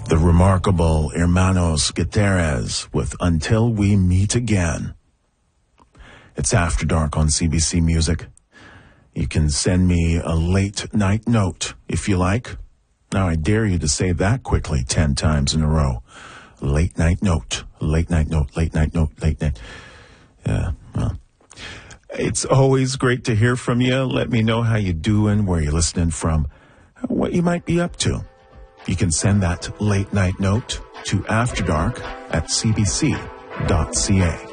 The remarkable Hermanos Gutierrez with Until We Meet Again. It's After Dark on CBC Music. You can send me a late night note if you like. Now I dare you to say that quickly 10 times in a row. Late night note, late night note, late night note, late night. Yeah, well. It's always great to hear from you. Let me know how you doing, where you're listening from, what you might be up to. You can send that late night note to afterdark@cbc.ca.